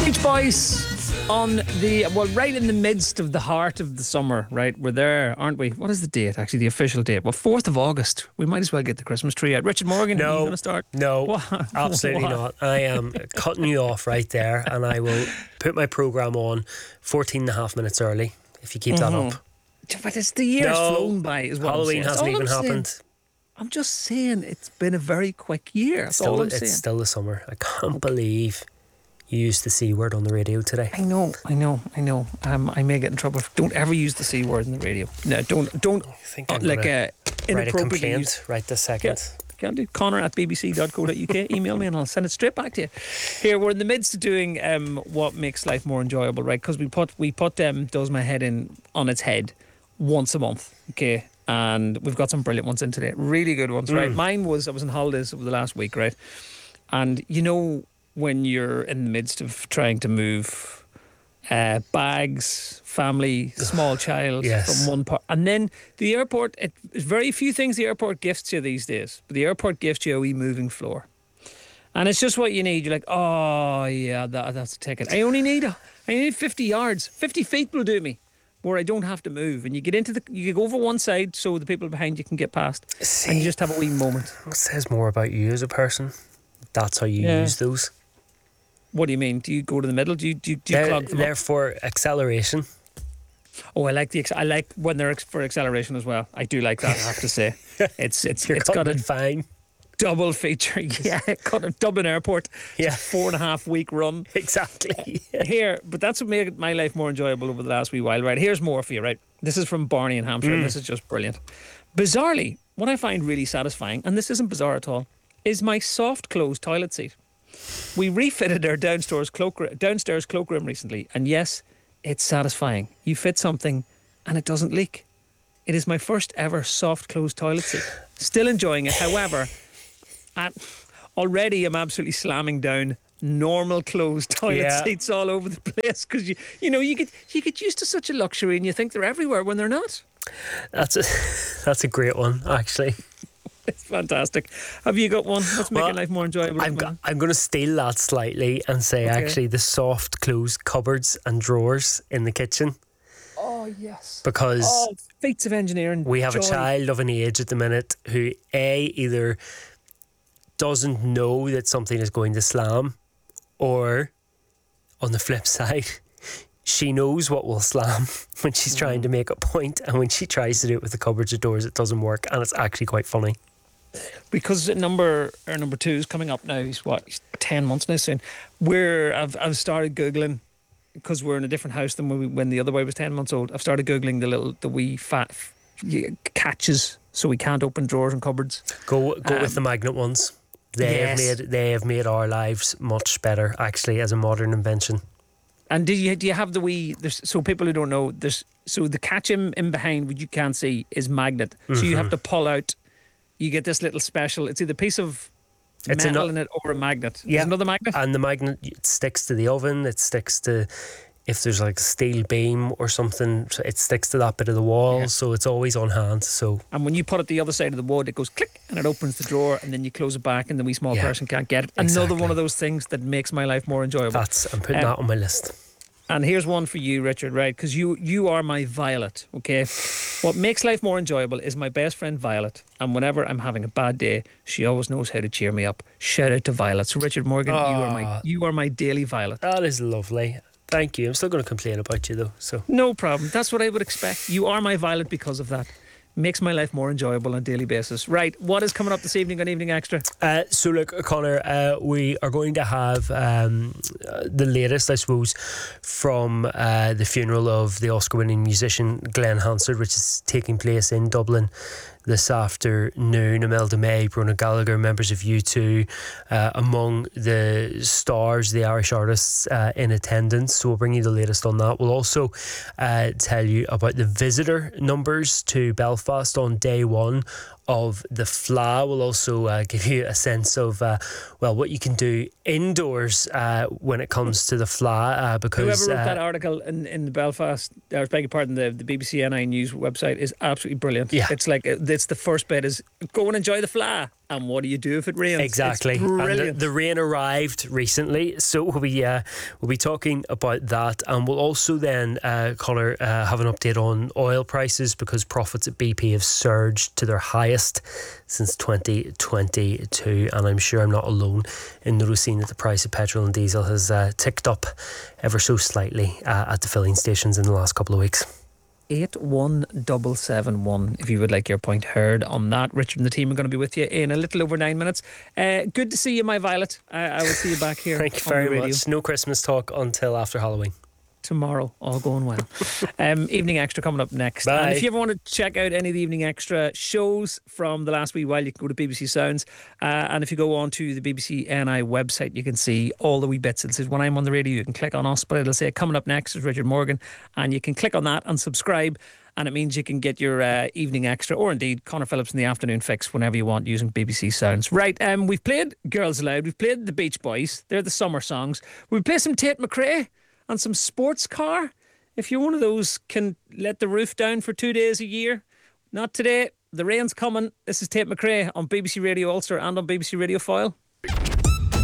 Beach Boys on right in the midst of the heart of the summer, right? We're there, aren't we? What is the date, actually, the official date? Well, 4th of August. We might as well get the Christmas tree out. Richard Morgan, are you going to start? No, What? absolutely not. I am cutting you off right there, and I will put my programme on 14 and a half minutes early, if you keep that up. But it's the year's flown by as well. Halloween hasn't even happened. I'm just saying it's been a very quick year. That's all I'm saying. It's still the summer. I can't believe you used the C word on the radio today. I know. I may get in trouble. Don't ever use the C word on the radio. No, don't. I think I'm like write a complaint right this second. Can do. Connor@bbc.co.uk. Email me and I'll send it straight back to you. Here, we're in the midst of doing what makes life more enjoyable, right? Because we put Does My Head In on its head once a month, okay? And we've got some brilliant ones in today. Really good ones, right? Mine was, I was on holidays over the last week, right? And you know, when you're in the midst of trying to move bags, family, small child from one part, and then the airport, there's very few things the airport gifts you these days, but the airport gifts you a wee moving floor, and it's just what you need. You're like, oh yeah, that's a ticket. I need 50 yards, 50 feet will do me, where I don't have to move, and you you go over one side so the people behind you can get past. See, and you just have a wee moment. It says more about you as a person. That's how you use those. What do you mean? Do you go to the middle? Do you clog them They're for acceleration. Oh, I like when they're for acceleration as well. I do like that, I have to say. It's got a fine double feature. Yeah, got a Dublin Airport. Yeah, 4.5 week run. Exactly. Here, but that's what made my life more enjoyable over the last wee while. Right, here's more for you. Right, this is from Barney in Hampshire. And this is just brilliant. Bizarrely, what I find really satisfying, and this isn't bizarre at all, is my soft close toilet seat. We refitted our downstairs cloakroom recently, and yes, it's satisfying. You fit something and it doesn't leak. It is my first ever soft close toilet seat. Still enjoying it. However, already I'm absolutely slamming down normal closed toilet seats all over the place, because you get used to such a luxury and you think they're everywhere when they're not. That's a great one, actually. It's fantastic. Have you got one? Let's make your life more enjoyable. I'm going to steal that slightly and say actually the soft closed cupboards and drawers in the kitchen. Oh yes. Because feats of engineering. We have a child of an age at the minute who either doesn't know that something is going to slam, or on the flip side, she knows what will slam when she's trying to make a point, and when she tries to do it with the cupboards or doors, it doesn't work, and it's actually quite funny. Because number 2 is coming up now. He's 10 months now soon. I've started Googling, because we're in a different house than when the other boy was 10 months old. I've started Googling the wee fat catches, so we can't open drawers and cupboards. Go with the magnet ones. They have made our lives much better, actually, as a modern invention. And do you have the wee? So people who don't know, so the catch in behind, what you can't see, is magnet. So you have to pull out. You get this little special. It's either a piece of metal in it or a magnet. Yeah, there's another magnet. And the magnet, it sticks to the oven. It sticks to, if there's like a steel beam or something, it sticks to that bit of the wall. Yeah. So it's always on hand. And when you put it the other side of the wood, it goes click and it opens the drawer, and then you close it back, and the wee small person can't get it. Exactly. Another one of those things that makes my life more enjoyable. I'm putting that on my list. And here's one for you, Richard, right? Because you are my Violet, okay? What makes life more enjoyable is my best friend Violet. And whenever I'm having a bad day, she always knows how to cheer me up. Shout out to Violet. So Richard Morgan, you are my daily Violet. That is lovely. Thank you. I'm still going to complain about you though. So no problem. That's what I would expect. You are my Violet because of that. Makes my life more enjoyable on a daily basis. Right, what is coming up this evening on Evening Extra? So look, Connor, we are going to have the latest, I suppose, from the funeral of the Oscar-winning musician Glenn Hansard, which is taking place in Dublin this afternoon. Imelda May, Bruno Gallagher, members of U2, among the stars, the Irish artists in attendance. So we'll bring you the latest on that. We'll also tell you about the visitor numbers to Belfast on day one of the FLA. We'll also give you a sense of what you can do indoors when it comes to the FLA, because whoever wrote that article in the Belfast, I beg your pardon, the BBC NI News website is absolutely brilliant. Yeah. It's like it's the first bit is go and enjoy the FLA. And what do you do if it rains? Exactly. It's And brilliant. the rain arrived recently, so we'll be talking about that, and we'll also then, Conor, have an update on oil prices, because profits at BP have surged to their highest since 2022, and I'm sure I'm not alone in noticing that the price of petrol and diesel has ticked up ever so slightly at the filling stations in the last couple of weeks. 81771 if you would like your point heard on that. Richard and the team are going to be with you in a little over 9 minutes. Good to see you, my Violet. I will see you back here. Thank you on the very radio much. No Christmas talk until after Halloween. tomorrow, all going well. Evening Extra coming up next. Bye. And if you ever want to check out any of the Evening Extra shows from the last wee while, you can go to BBC Sounds. And if you go on to the BBC NI website, you can see all the wee bits. It says when I'm on the radio, you can click on us, but it'll say coming up next is Richard Morgan, and you can click on that and subscribe. And it means you can get your Evening Extra, or indeed Conor Phillips in the Afternoon Fix, whenever you want, using BBC Sounds. Right, we've played Girls Aloud, we've played the Beach Boys, they're the summer songs. We'll play some Tate McRae and some Sports Car. If you're one of those can let the roof down for 2 days a year, not today. The rain's coming. This is Tate McRae on BBC Radio Ulster and on BBC Radio Foyle.